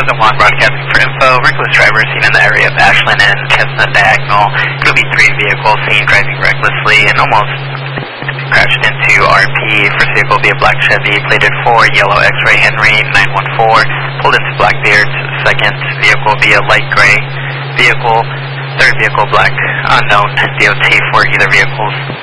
Chisholm One broadcasting for info. Reckless driver seen in the area of Ashland and Chestnut Diagonal. It'll be 3 vehicles seen driving recklessly and almost crashed into RP. First vehicle will be a black Chevy, plated 4, yellow X-ray Henry 914, pulled into Blackbeard. Second vehicle will be a light gray vehicle. Third vehicle black, unknown DOT for either vehicles.